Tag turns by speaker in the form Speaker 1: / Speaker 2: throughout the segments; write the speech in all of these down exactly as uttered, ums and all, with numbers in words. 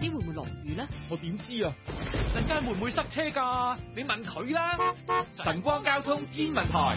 Speaker 1: 知會唔會落雨咧？
Speaker 2: 我點知啊？陣間會唔會塞車㗎？你問佢啦。晨光交通天文台。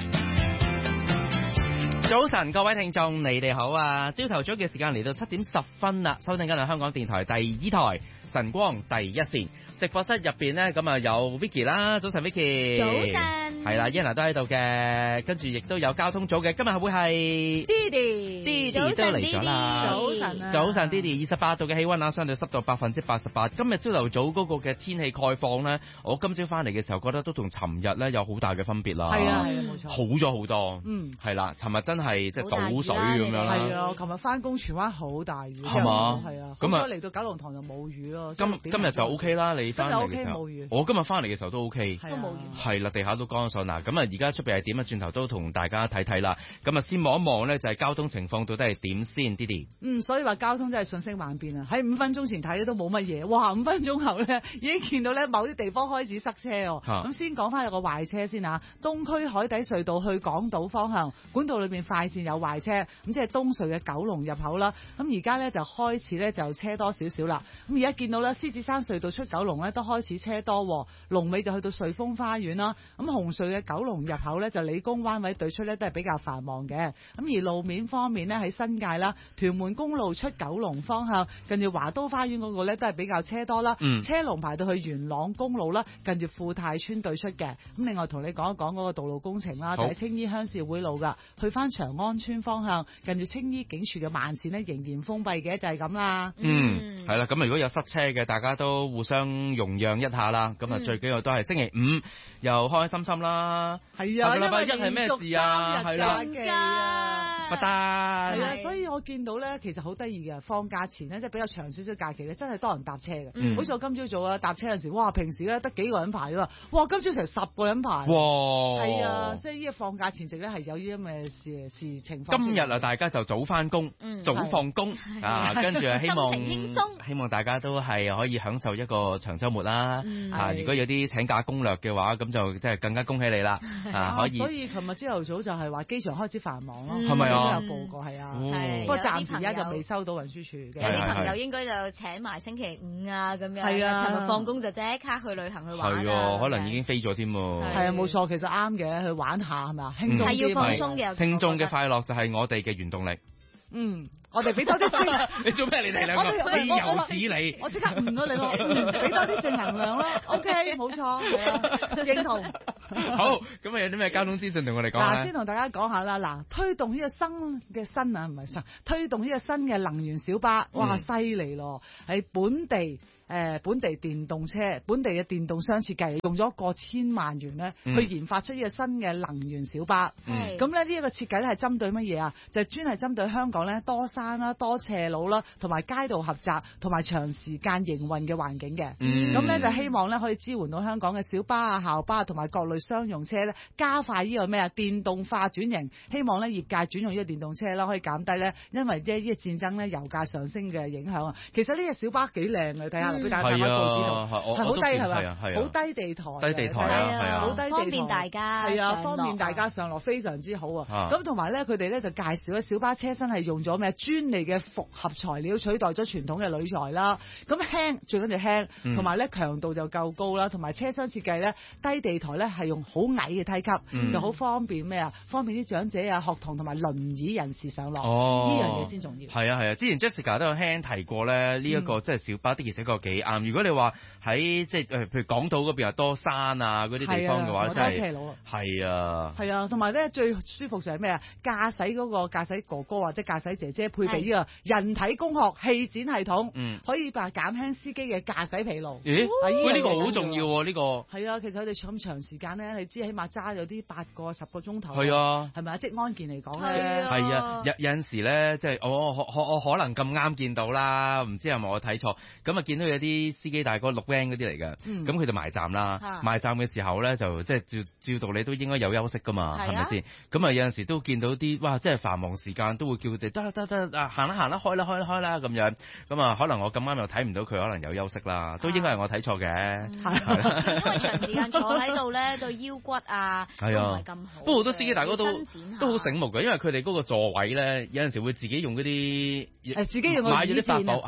Speaker 3: 早晨，各位聽眾，你哋好啊！朝頭早嘅時間嚟到七點十分啦，收聽緊係香港電台第二台晨光第一線。直播室入邊呢，咁啊有 Vicky 啦，早晨 Vicky。
Speaker 4: 早晨。
Speaker 3: 係啦 Yana 都喺度嘅，跟住亦都有交通組嘅，今日會係
Speaker 4: Didi，
Speaker 3: Didi 都嚟咗啦。
Speaker 4: 早晨啊！
Speaker 3: 早晨 Didi， 二十八度嘅氣溫啊，相對濕度百分之八十八。今日朝頭早嗰個嘅天氣概況呢，我今朝翻嚟嘅時候覺得都同尋日呢有好大嘅分別啦。
Speaker 4: 係啊係啊，冇錯。
Speaker 3: 好咗好多。
Speaker 4: 嗯。
Speaker 3: 係啦，尋日真係即係倒水咁樣啦。
Speaker 4: 係啊，我琴日翻工荃灣好大雨。
Speaker 3: 係嘛？
Speaker 4: 係啊。咁啊嚟到九龍塘就冇雨咯。
Speaker 3: 今今日就 OK 啦，你翻嚟嘅時候。我今日翻嚟嘅時候都 OK，
Speaker 4: 都冇雨，
Speaker 3: 係啦，地下都乾爽嗱。咁啊，而家出邊係點啊？轉頭都同大家睇睇啦。咁啊，先望一望咧，就係交通情況到底係點先 ，Didi。
Speaker 4: 嗯，所以話交通真係瞬息萬變啊！喺五分鐘前睇咧都冇乜嘢，哇！五分鐘後咧已經見到咧某啲地方開始塞車哦。咁、啊、先講翻有個壞車先啊，東區海底隧道去港島方向管道裏邊快線有壞車，咁即係東隧嘅九龍入口啦。咁而家咧就開始咧就車多少少啦。咁而家見到咧獅子山隧道出九龍咧都開始車多，龍尾就去到瑞豐花園啦。咁紅隧嘅九龍入口咧就理工灣位對出咧都係比較繁忙嘅。咁而路面方面咧喺新界啦，屯門公路出九龍方向近住華都花園嗰個咧都係比較車多啦。嗯、車龍排到去元朗公路啦，近住富泰村對出嘅。咁另外同你講一講嗰個道路工程啦，就喺青衣鄉事會路噶，去翻長安村方向近住青衣警署嘅慢線咧仍然封閉嘅，就係咁啦。
Speaker 3: 嗯，係啦，咁如果有塞車嘅，大家都互相容讓一下啦。咁啊，最緊要都係星期五又開開心心啦。係啊，下個禮拜一係咩事啊？係啦，不單係啊，
Speaker 4: 所以我見到咧，其實好得意嘅，放假前咧即係比較長少少假期咧，真係多人搭車嘅。嗯、好似我今朝早啊搭車嗰陣時，哇！平時咧得幾個人排㗎，哇！今朝成十個人排。哇！係啊，所以呢個放假前夕咧係有呢啲咁嘅事事情況。
Speaker 3: 今日啊，大家就早翻工，嗯、早放工啊，跟住希望希望大家都係可以享受一個長週末啦。嗯、啊，如果有啲請假攻略嘅話，咁就即係更加恭喜你啦！啊，可以。
Speaker 4: 所以琴日朝頭早就係話機場開始繁忙咯，
Speaker 3: 係咪啊？
Speaker 4: 都有報過係啊，不過暫時而家就未收到運輸署嘅。
Speaker 5: 有啲朋友應該就請埋星期五啊咁樣。係啊，尋日放工就即刻去旅行去玩。
Speaker 3: 係啊，可能已經飛咗添喎。
Speaker 4: 係啊，冇錯，其實啱嘅，去玩下係咪啊？輕鬆啲。
Speaker 5: 係要放鬆嘅。
Speaker 3: 聽眾嘅快樂就係我哋嘅原動力。
Speaker 4: 嗯，我哋俾多啲正，
Speaker 3: 你做咩？你哋兩個，你又指你，
Speaker 4: 我即刻誤咗你咯，俾多啲正能量咯。OK，冇錯，係啊，認同。
Speaker 3: 好，咁啊有啲咩交通資訊同我哋講咧？
Speaker 4: 嗱，先同大家講下啦。嗱，推動呢個新嘅新啊，唔係新，推動呢個新嘅能源小巴，哇，犀利咯！喺本地。誒、呃、本地電動車，本地嘅電動商設計用咗過千萬元咧，嗯、去研發出呢個新嘅能源小巴。咁咧呢一個設計咧係針對乜嘢啊？就係、是、專係針對香港咧多山啦、多斜路啦，同埋街道狹窄同埋長時間營運嘅環境嘅。咁咧、嗯、就希望咧可以支援到香港嘅小巴啊、校巴同埋各類商用車咧，加快呢個咩啊電動化轉型。希望咧業界轉用呢個電動車啦，可以減低咧因為即係呢個戰爭咧油價上升嘅影響啊。其實呢個小巴幾靚嘅，睇下。俾大家睇下報紙度，係好低係咪？好低地台，
Speaker 3: 低地台啊，係啊，
Speaker 4: 好低地台，
Speaker 5: 方便大家，
Speaker 4: 係啊，方便大家上落，非常之好啊！咁同埋咧，佢哋咧就介紹咧，小巴車身係用咗咩專利嘅複合材料取代咗傳統嘅鋁材啦。咁輕，最緊要輕，同埋咧強度就夠高啦。同埋車廂設計咧，低地台咧係用好矮嘅梯級，嗯、就好方便咩啊？方便啲長者啊、學童同埋輪椅人士上落。哦，呢樣嘢先重要。
Speaker 3: 係啊係啊，之前 Jessica 都有輕提過咧，呢、這、一個即係、嗯、小巴的而且確幾啱。如果你話喺即係誒，譬如港島嗰邊又多山啊嗰啲地方嘅話，真係多斜路啊。係啊，係啊，同埋咧最舒服就係咩啊？駕駛嗰個駕駛哥哥或者駕駛姐姐配備呢個人體工學氣展系統，嗯，可以話減輕司機嘅駕駛疲勞。咦？ 喂，呢個好重要喎，呢個
Speaker 4: 係啊，其實佢哋咁長時間咧，你知起碼揸咗啲八個十個鐘頭。
Speaker 3: 係啊，
Speaker 4: 係咪啊？即係安健嚟講咧，
Speaker 3: 係啊，有有陣時咧，即係我我我可能咁啱見到啦，唔知係咪我睇錯？咁啊見到有啲司機大哥六 van 嗰啲嚟嘅，咁佢就埋站啦，埋站嘅時候咧就即係照照道理都應該有休息噶嘛，係咪先？咁啊有陣時都見到啲哇，即係繁忙時間都會叫佢哋得得得啊行啦行啦開啦開啦開啦咁樣，咁啊可能我咁啱又睇唔到佢，可能有休息啦，都應該係我睇錯嘅，
Speaker 5: 因為長時間坐喺度咧對腰骨啊都唔係咁好。
Speaker 3: 不過好多司機大哥都都好醒目嘅，因為佢哋嗰個座位咧有陣時會自己用嗰啲
Speaker 4: 誒自己用
Speaker 3: 買咗啲法寶係啦，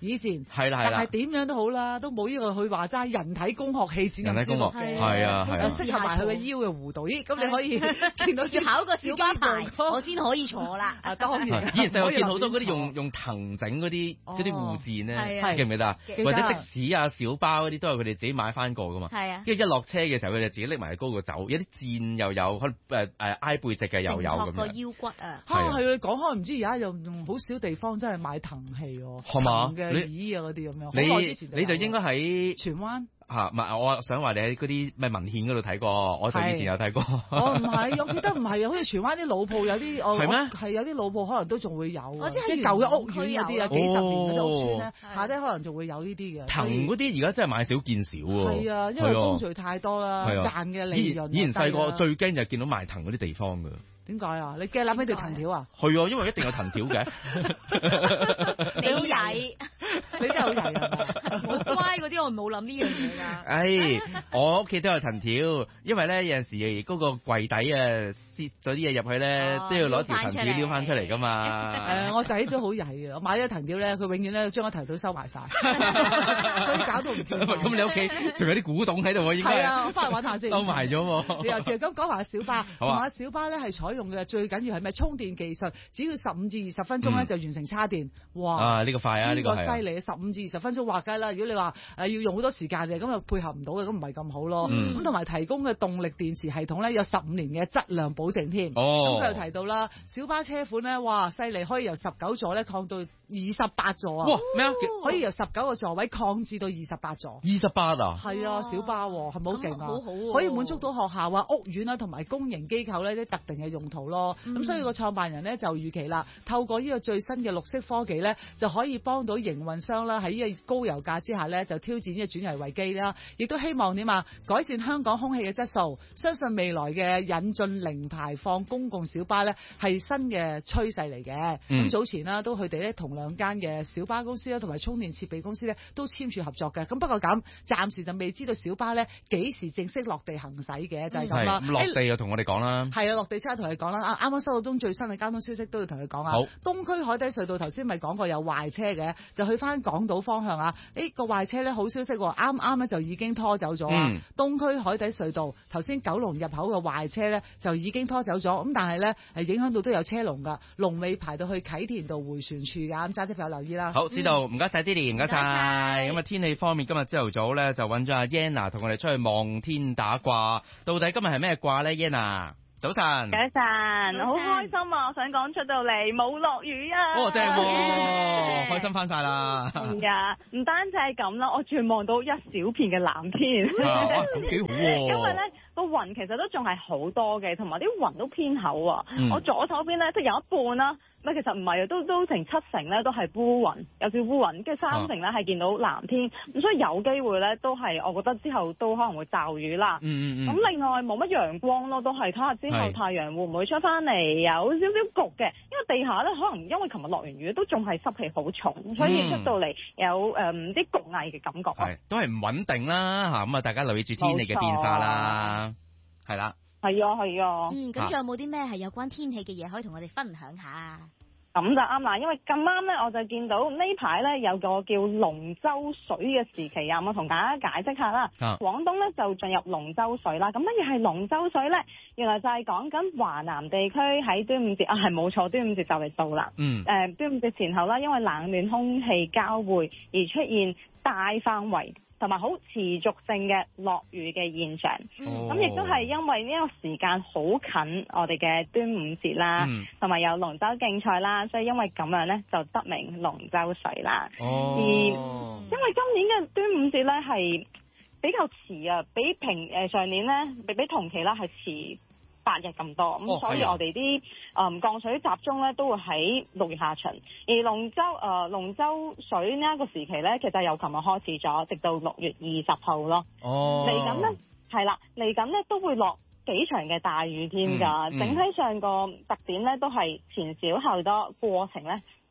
Speaker 4: 以前
Speaker 3: 係啦係啦，
Speaker 4: 但係點樣都好啦，都冇呢個佢話齋人體工學氣墊咁舒服嘅，
Speaker 3: 係啊，
Speaker 4: 好適合埋佢嘅腰嘅弧度。咦，咁你可以見到
Speaker 5: 要考個小巴牌，我先可以坐啦。
Speaker 4: 啊，當然。
Speaker 3: 以前細個見好多嗰啲用用藤整嗰啲嗰啲護墊咧，記唔記得啊？或者的士啊、小巴嗰啲都係佢哋自己買翻過噶嘛。係啊。跟住一落車嘅時候，佢哋自己拎埋高個走，有啲墊又有，可能誒誒挨背脊嘅又有咁樣。個
Speaker 5: 腰骨啊。
Speaker 4: 嚇係啊！講開唔知而家又用好少地方真係買藤器喎，藤嘅椅啊嗰啲咁樣。
Speaker 3: 你你就應該喺
Speaker 4: 荃灣。
Speaker 3: 嚇，唔係，我想話你喺嗰啲咩文獻嗰度睇過，我就以前有睇過。
Speaker 4: 我唔係，我記得唔係啊，好似荃灣啲老鋪有啲，我
Speaker 3: 係咩？
Speaker 4: 係有啲老鋪可能都仲會有，
Speaker 5: 我知
Speaker 4: 即係舊嘅屋苑嗰啲啊，幾十年嗰啲屋邨咧，下低可能仲會有呢啲嘅。
Speaker 3: 藤嗰啲而家真係買少見少喎。
Speaker 4: 係啊，因為工序太多啦，賺嘅利潤。
Speaker 3: 以前細個最驚就係見到賣藤嗰啲地方㗎。
Speaker 4: 點解啊？你驚諗起條藤條啊？
Speaker 3: 係啊，因為一定有藤條嘅。
Speaker 5: 你好曳，
Speaker 4: 你真係好曳啊！
Speaker 5: 好乖嗰啲我冇諗呢樣嘢㗎。
Speaker 3: 唉，我屋企都有藤條，因為咧有陣時嗰個櫃底啊，塞咗啲嘢入去咧，都要攞條藤條撩翻出嚟㗎嘛。
Speaker 4: 誒，我仔都好曳嘅，我買咗藤條咧，佢永遠咧將個藤條收埋晒，所以搞到唔見。
Speaker 3: 咁你屋企仲有啲古董喺度喎？應該係
Speaker 4: 啊，我翻去揾下先。
Speaker 3: 收埋咗喎。
Speaker 4: 你又似咁講埋小巴，同埋小巴咧係採用嘅最緊要係咩？充電技術，只要十五至二十分鐘咧就完成叉電。哇！
Speaker 3: 啊，呢個快啊，呢個
Speaker 4: 犀利，十五至二十分鐘話雞啦。如果你話誒要用好多時間嘅，咁又配合唔到嘅，咁唔係咁好咯。咁同埋提供嘅動力電池系統咧有十五年嘅質量保證添。哦。咁佢又提到啦，小巴車款咧，哇，犀利，可以由十九座咧擴到二十八座啊！
Speaker 3: 哇，咩啊？
Speaker 4: 可以由十九個座位擴至到二十八座。
Speaker 3: 二十八啊？
Speaker 4: 係啊，小巴係咪好勁啊？
Speaker 5: 好好。
Speaker 4: 可以滿足到學校啊、屋苑啊同埋公營機構咧啲特定嘅用途咯。咁所以個創辦人咧就預期啦，透過呢個最新嘅綠色科技咧，就可以幫到營運商啦喺呢個高油價之下咧，就挑戰呢個轉危為機啦。亦都希望點啊，改善香港空氣嘅質素。相信未來嘅引進零排放公共小巴咧係新嘅趨勢嚟嘅。咁、嗯、早前啦，都佢哋咧同兩間嘅小巴公司啦，同埋充電設備公司咧都簽署合作嘅。咁不過咁，暫時就未知道小巴咧幾時正式落地行駛嘅，就係咁啦。
Speaker 3: 落地就同我哋講啦。係
Speaker 4: 啊，落地即刻同你講啦。啱啱收到中最新嘅交通消息都要同你講啊。好，東區海底隧道頭先咪講過有壞車嘅，就去翻港島方向啊。誒、個壞車咧好消息喎，啱啱咧就已經拖走咗啊。嗯、東區海底隧道頭先九龍入口嘅壞車咧就已經拖走咗，咁但係咧係影響到都有車龍㗎，龍尾排到去啟田道迴旋處㗎，咁揸車朋友留意啦。
Speaker 3: 好，知道，唔該晒 Diddy，唔該晒。咁啊天氣方面，今日朝頭早咧就揾咗阿 Yana 同我哋出去望天打卦，到底今日係咩卦咧 Yana？早晨，
Speaker 1: 早晨，好開心啊！我想講出到嚟冇落雨啊！
Speaker 3: 哦，正喎，yeah. 開心翻晒啦！
Speaker 1: 係噶，唔單止係咁啦，我仲望到一小片嘅藍天，
Speaker 3: 咁幾好喎！
Speaker 1: 因為咧個雲其實都仲係好多嘅，同埋啲雲都偏厚啊！嗯、我左手邊咧即係有一半啦。唔係，其實唔係啊，都都成七成咧，都係烏雲，有少烏雲，跟住三成咧係見到藍天，咁、啊、所以有機會咧都係，我覺得之後都可能會驟雨啦。嗯嗯咁、嗯、另外冇乜陽光咯，都係睇下之後太陽會唔會出翻嚟，有少少焗嘅，因為地下咧可能因為琴日落完雨，都仲係濕氣好重，所以出到嚟有誒啲焗翳嘅感覺。係，
Speaker 3: 都係唔穩定啦嚇，咁啊大家留意住天氣嘅變化啦，係啦。
Speaker 1: 係啊，係啊。
Speaker 5: 嗯，咁仲有冇啲咩係有關天氣嘅嘢可以同我哋分享下？
Speaker 1: 咁就啱啦，因為咁啱咧，我就見到呢排咧有個叫龍舟水嘅時期啊，我同大家解釋下啦。啊、廣東咧就進入龍舟水啦，咁乜嘢係龍舟水咧？原來就係講緊華南地區喺端午節啊，係冇錯，端午節就嚟到啦。嗯。誒、呃，端午節前後啦，因為冷暖空氣交匯而出現大範圍同埋好持續性嘅落雨嘅現象，咁亦都係因為呢個時間好近我哋嘅端午節啦，同埋、嗯、有龍舟競賽啦，所以因為咁樣咧就得名龍舟水啦。哦、而因為今年嘅端午節咧係比較遲啊，比平誒、呃、上年咧比比同期啦係遲八日咁多，咁、哦、所以我哋啲誒降水集中咧都會喺六月下旬，而龍舟誒龍舟水呢一個時期咧，其實由琴日開始咗，直到六月二十號咯。哦，嚟緊咧係啦，嚟緊咧都會落幾場嘅大雨添㗎。嗯嗯、整體上個特點咧都係前少後多，過程咧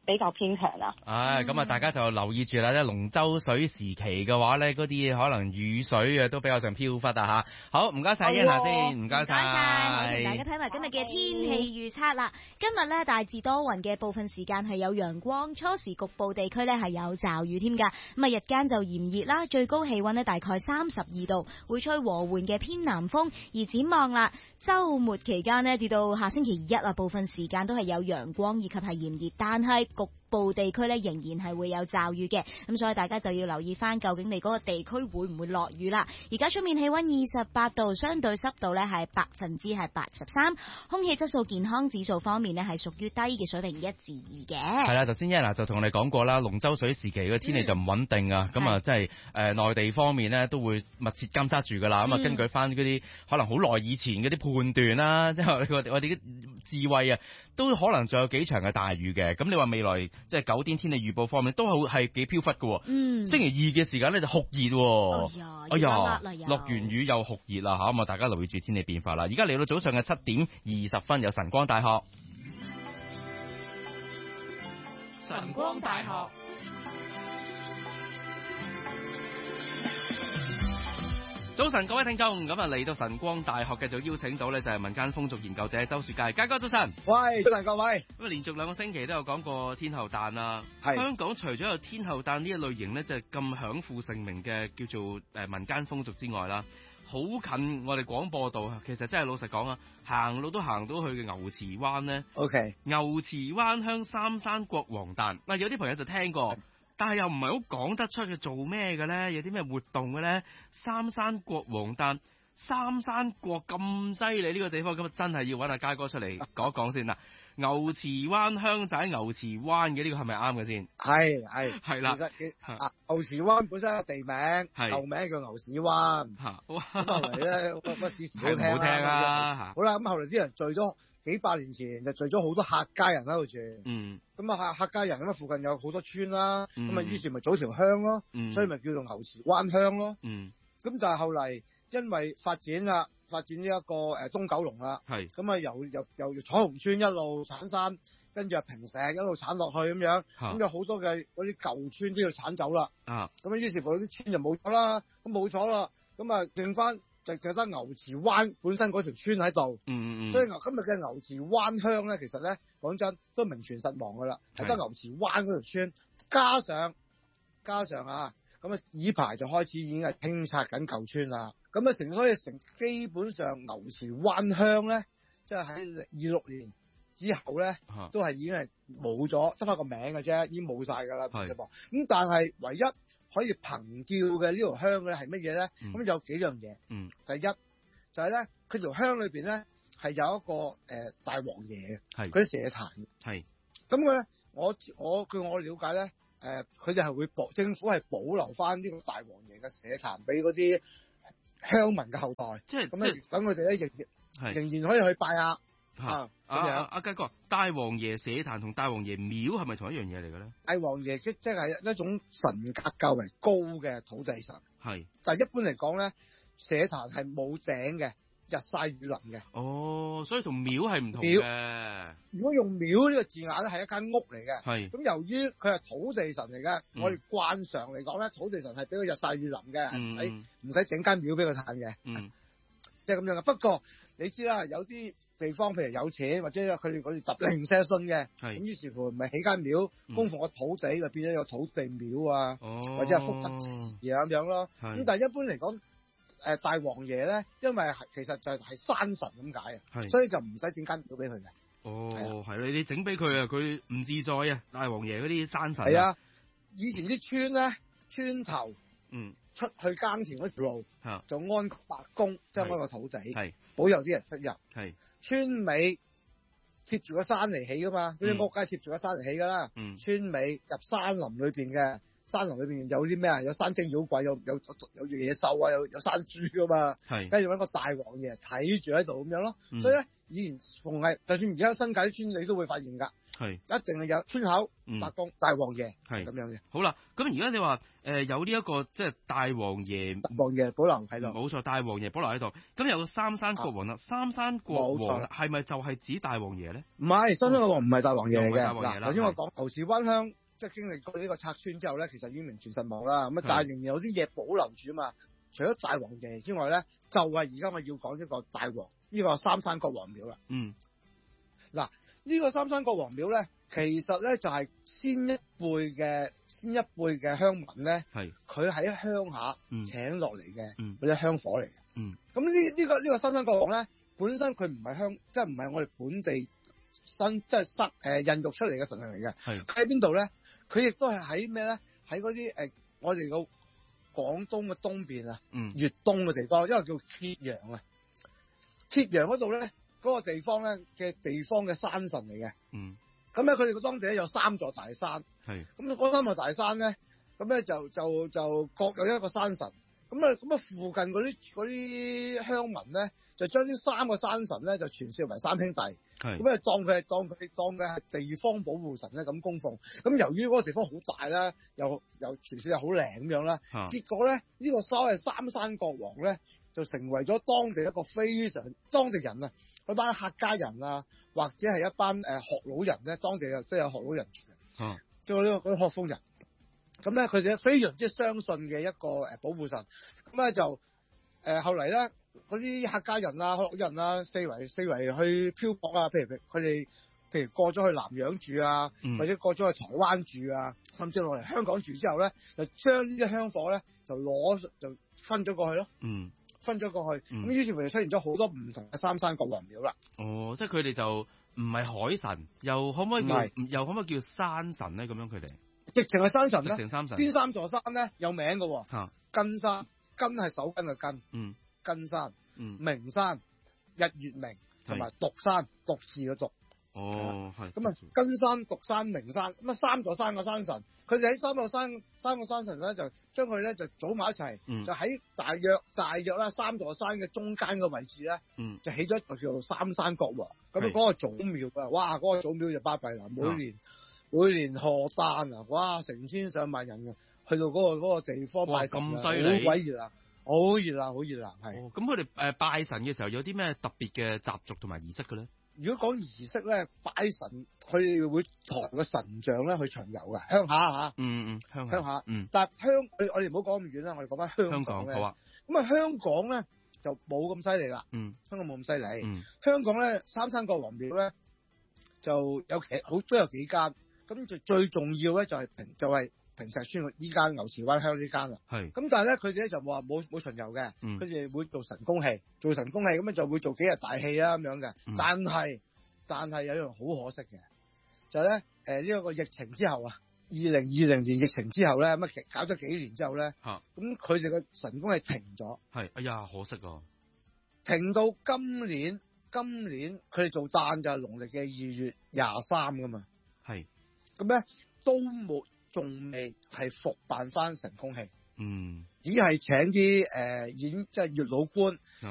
Speaker 1: 比較偏強啦。
Speaker 3: 唉，咁啊，大家就留意住啦，即係龍舟水時期嘅話咧，嗰啲可能雨水啊都比較上飄忽啊嚇。好，唔該晒一下先，唔該晒。
Speaker 5: 唔該晒，我同大家睇埋今日嘅天氣預測啦。今日咧大致多雲嘅，部分時間係有陽光，初時局部地區咧係有驟雨添㗎。咁啊日間就炎熱啦，最高氣溫咧大概三十二度，會吹和緩嘅偏南風。而展望啦，週末期間呢，至到下星期一啊，部分時間都係有陽光以及係炎熱，但係局部地區咧仍然係會有驟雨嘅，咁所以大家就要留意翻究竟你嗰個地區會唔會落雨啦。而家出面氣溫二十八度，相對濕度咧係百分之係八十三，空氣質素健康指數方面呢係屬於低嘅水平一至二嘅。
Speaker 3: 係啦，頭先一嗱就同你講過啦，龍舟水時期嘅天氣就唔穩定啊，咁啊即係誒內地方面呢都會密切監測住噶啦，咁啊、嗯、根據翻嗰啲可能好耐以前嗰啲判斷啦，即係我哋我哋嘅智慧啊，都可能仲有幾場嘅大雨嘅。咁你話未來即係九天天氣預報方面都好係幾飄忽嘅。嗯，星期二嘅時間咧就酷熱。哎呀，哎呀，落完雨又酷熱啦嚇，咁啊大家留意住天氣變化啦。而家嚟到早上嘅七點二十分，有晨光大學。
Speaker 2: 晨光大學。
Speaker 3: 早晨，各位聽眾，咁啊嚟到晨光大學，繼續邀請到咧就係民間風俗研究者周樹佳，佳哥早晨。
Speaker 6: 喂，早晨各位。
Speaker 3: 咁啊，連續兩個星期都有講過天后誕啦。
Speaker 6: 係。香
Speaker 3: 港除咗有天后誕呢一類型咧，就係咁享負盛名嘅叫做誒民間風俗之外啦，好近我哋廣播道，其實真係老實講啊，行路都行到去嘅牛池灣咧。
Speaker 6: OK。
Speaker 3: 牛池灣鄉三山國王誕，嗱有啲朋友就聽過。但係又唔係好講得出佢做咩嘅咧，有啲咩活動嘅咧？三山國王誕，三山國咁犀利呢個地方，咁啊真係要揾阿佳哥出嚟講一講先啦。牛池灣鄉仔牛池灣嘅呢個係咪啱嘅先？
Speaker 6: 係係
Speaker 3: 係啦。
Speaker 6: 其實啊，牛池灣本身係地名，舊名叫牛屎灣。嚇！咁後嚟咧，個個字詞好聽啦。好啦，咁後嚟啲人聚咗。幾百年前就聚咗好多客家人喺度住，嗯，咁啊客客家人咁啊附近有好多村啦，咁啊、嗯、於是咪組條鄉咯，嗯、所以咪叫做牛池灣鄉咯，嗯，咁就係後嚟因為發展啦，發展呢一個誒東九龍啦，係，咁啊由由由彩虹村一路鏟山，跟住啊平石一路鏟落去咁樣，咁有好多嘅嗰啲舊村都要鏟走啦，啊，咁啊於是乎啲村就冇咗啦，咁冇咗啦，咁啊剩翻。就就得牛池灣本身嗰條村喺度，嗯嗯，所以牛今日嘅牛池灣鄉咧，其實咧講真都名存實亡噶啦，係得牛池灣嗰條村，加上加上啊，咁啊以排就開始已經係清拆緊舊村啦，咁啊成所以成基本上牛池灣鄉咧，即係喺二六年之後咧，啊、都係已經係冇咗，得翻個名嘅啫，已經冇晒噶啦，係噃，咁但係唯一可以憑叫嘅呢條鄉咧係乜嘢咧？咁、嗯、有幾樣嘢。嗯，第一就係、是、咧，佢條鄉裏邊咧係有一個誒、呃、大王爺嘅，係嗰啲社壇。係咁佢咧，我我據我了解咧，誒佢哋係會保政府係保留翻呢個大王爺嘅社壇俾嗰啲鄉民嘅後代。即係咁咧，等佢哋咧仍然仍然可以去拜下。啊！阿阿阿佳哥，大王爺社壇同大王爺廟係咪同一樣嘢嚟嘅咧？大王爺即即係一種神格較為高嘅土地神，係是。但係一般嚟講咧，社壇係冇頂嘅，日曬雨淋嘅。哦，所以同廟係唔同嘅。如果用廟呢個字眼咧，係一間屋嚟嘅。係是。咁由於佢係土地神嚟嘅，嗯、我哋慣常嚟講咧，土地神係俾佢日曬雨淋嘅，唔使唔使整間廟俾佢嘆嘅。嗯。即係咁樣嘅。不過你知啦，有啲地方譬如有錢或者佢哋嗰啲特零舍信嘅，咁於是乎咪起間廟供奉個土地，就變咗有土地廟啊，或者係福德祠咁樣咯。咁但係一般嚟講，誒大王爺咧，因為其實就係山神咁解啊，所以就唔使整間廟俾佢嘅。哦，係啦，你整俾佢啊，佢唔自在啊，大王爺嗰啲山神。係啊，以前啲村咧，村頭嗯出去耕田嗰條路，就安白宮，即係安個土地。保佑啲人出入，係是村尾貼住個山嚟起噶嘛，嗰啲、嗯、屋梗係貼住個山嚟起噶啦。嗯、村尾入山林裏邊嘅，山林裏邊有啲咩啊？有山精妖怪，有有有野獸啊，有有山豬噶嘛。係跟住搵個大王爺睇住喺度咁樣咯。嗯、所以咧，以前逢係就算而家新界啲村，你都會發現噶，
Speaker 3: 係
Speaker 6: 一定係有村口、
Speaker 3: 嗯、
Speaker 6: 八公、大王爺
Speaker 3: 係
Speaker 6: 咁樣嘅。
Speaker 3: 好啦，咁而家你話誒、呃、有呢、這、一個即係大王爺，
Speaker 6: 大王爺保留喺度，
Speaker 3: 冇錯，大王爺保留喺度。咁有個三山國王啦，啊、三山國王係咪就係指大王爺咧？唔
Speaker 6: 係，三山國王唔係大王爺嚟嘅。
Speaker 3: 嗱，
Speaker 6: 頭先我講牛池灣鄉。即係經歷過呢個拆村之後咧，其實已經名存實亡啦。咁啊，但係仍然有啲嘢保留住啊嘛。除咗大王爺之外咧，就係而家我要講呢個大王，呢、這個三山國王廟啦。
Speaker 3: 嗯。嗱，
Speaker 6: 呢個三山國王廟咧，其實咧就係先一輩嘅先一輩嘅鄉民咧，係佢喺鄉下請落嚟嘅，嗰啲香火嚟嘅。嗯。咁呢呢個呢、這個三山國王咧，本身佢唔係鄉，即係唔係我哋本地新即係生誒孕育出嚟嘅神靈嚟嘅。係。喺邊度咧？佢亦都係喺咩咧？喺嗰啲誒，我哋個廣東嘅東邊啊，嗯，粵東嘅地方，因為叫揭陽啊。揭陽嗰度咧，嗰、嗰個地方咧嘅地方嘅山神嚟嘅。嗯。咁咧，佢哋個當地咧有三座大山。係。咁嗰三座大山咧，咁咧就就就各有一個山神。咁啊，咁啊，附近嗰啲嗰啲鄉民咧，就將呢三個山神咧，就傳説為三兄弟。係。咁啊，當佢係當佢當佢係地方保護神咧，咁供奉。咁由於嗰個地方好大啦，又又傳説又好靚咁樣啦。啊。結果咧，呢、呢個所謂三山國王咧，就成為咗當地一個非常當地人啊，嗰班客家人啊，或者係一班誒學老人咧，當地又都有學老人嘅。啊。即係呢個嗰啲學風人。咁咧，佢哋非常之相信嘅一個誒保護神，咁咧就誒、呃、後嚟咧，嗰啲客家人啊、學人啊，四圍四圍去漂泊啊，譬如佢哋譬如過咗去南洋住啊，嗯、或者過咗去台灣住啊，甚至落嚟香港住之後咧，就將呢啲香火咧就攞就分咗過去咯，嗯，分咗過去，咁、嗯、於是乎就出現咗好多唔同嘅三山國王廟啦。
Speaker 3: 哦，即係佢哋就唔係海神，又可唔可以叫又可唔可以叫山神咧？咁樣佢哋？
Speaker 6: 直情係山神咧，
Speaker 3: 直情山神。
Speaker 6: 邊三座山咧有名嘅喎？嚇、啊，根山，根係手根嘅根，
Speaker 3: 嗯，
Speaker 6: 根山，
Speaker 3: 嗯，
Speaker 6: 明山，日月明，同埋獨山，獨字嘅獨。
Speaker 3: 哦，係。
Speaker 6: 咁啊，根山、獨山、明山，咁啊三座山嘅山神，佢哋喺三個山三個山神咧，就將佢咧就組埋一齊，嗯、就喺大約大約啦三座山嘅中間嘅位置咧，嗯，就起咗一個叫做三山國王。咁啊嗰個祖廟啊，哇，嗰、嗰個祖廟就巴閉啦，每年。啊每年賀誕啊，哇！成千上萬人啊，去到嗰、嗰個嗰個地方拜神啊，好鬼熱鬧，好熱鬧，好熱鬧，係。咁佢哋誒拜神嘅時候有啲咩特別嘅習俗同埋儀式嘅咧？如果講儀式咧，拜神佢哋會抬個神像咧去巡遊嘅，鄉下嚇。嗯嗯，鄉下。鄉下。嗯。但係香，我哋唔好講咁遠啦，我哋講翻香港咧。香港好啊。咁啊，香港咧就冇咁犀利啦。嗯。香港冇咁犀利。嗯。香港咧，三山國王廟咧就有幾好都有幾間。咁最最重要咧就係平就係、是、平石村依間牛池灣鄉呢間啦。係。咁但係咧佢哋咧就話冇冇巡遊嘅，佢、嗯、哋會做神功戲，做神功戲咁樣就會做幾日大戲啊咁樣嘅、嗯。但係但係有一樣好可惜嘅，就係咧誒呢一、呃這個疫情之後啊，二零二零年疫情之後咧，乜搞咗幾年之後咧，咁佢哋嘅神功係停咗。係，哎呀可惜啊！停到今年，今年佢哋做誕就係農曆嘅二月廿三噶嘛。係。咁咧都冇，仲未係復辦翻神功戲，嗯，只係請啲誒、呃、演即係月老官